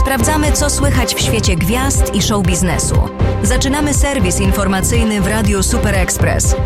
Sprawdzamy, co słychać w świecie gwiazd i show biznesu. Zaczynamy serwis informacyjny w Radiu Super Express.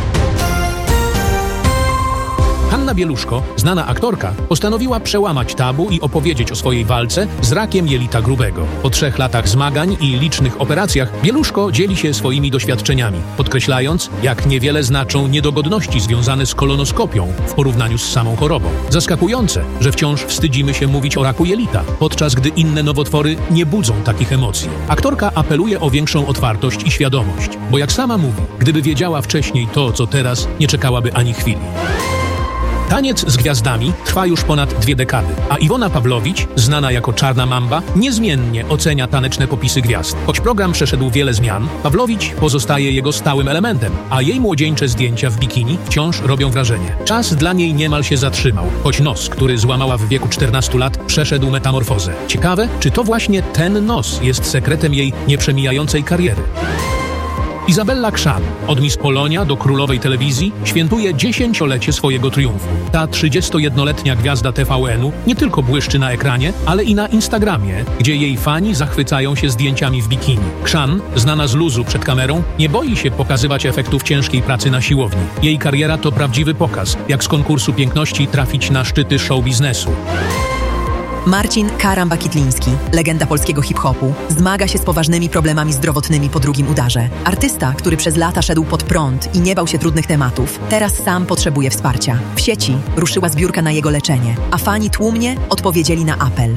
Hanna Bieluszko, znana aktorka, postanowiła przełamać tabu i opowiedzieć o swojej walce z rakiem jelita grubego. Po 3 latach zmagań i licznych operacjach Bieluszko dzieli się swoimi doświadczeniami, podkreślając, jak niewiele znaczą niedogodności związane z kolonoskopią w porównaniu z samą chorobą. Zaskakujące, że wciąż wstydzimy się mówić o raku jelita, podczas gdy inne nowotwory nie budzą takich emocji. Aktorka apeluje o większą otwartość i świadomość, bo jak sama mówi, gdyby wiedziała wcześniej to, co teraz, nie czekałaby ani chwili. Taniec z gwiazdami trwa już ponad 2 dekady, a Iwona Pawłowicz, znana jako Czarna Mamba, niezmiennie ocenia taneczne popisy gwiazd. Choć program przeszedł wiele zmian, Pawłowicz pozostaje jego stałym elementem, a jej młodzieńcze zdjęcia w bikini wciąż robią wrażenie. Czas dla niej niemal się zatrzymał, choć nos, który złamała w wieku 14 lat, przeszedł metamorfozę. Ciekawe, czy to właśnie ten nos jest sekretem jej nieprzemijającej kariery. Izabella Krzan, od Miss Polonia do królowej telewizji, świętuje 10-lecie swojego triumfu. Ta 31-letnia gwiazda TVN-u nie tylko błyszczy na ekranie, ale i na Instagramie, gdzie jej fani zachwycają się zdjęciami w bikini. Krzan, znana z luzu przed kamerą, nie boi się pokazywać efektów ciężkiej pracy na siłowni. Jej kariera to prawdziwy pokaz, jak z konkursu piękności trafić na szczyty show biznesu. Marcin Karamba-Kitliński, legenda polskiego hip-hopu, zmaga się z poważnymi problemami zdrowotnymi po drugim udarze. Artysta, który przez lata szedł pod prąd i nie bał się trudnych tematów, teraz sam potrzebuje wsparcia. W sieci ruszyła zbiórka na jego leczenie, a fani tłumnie odpowiedzieli na apel.